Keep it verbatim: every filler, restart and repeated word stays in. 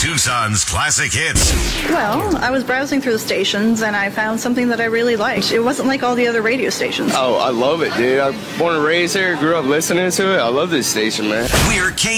Tucson's classic hits. Well, I was browsing through the stations and I found something that I really liked. It wasn't like all the other radio stations. Oh, I love it, dude. I was born and raised here, grew up listening to it. I love this station, man. We're K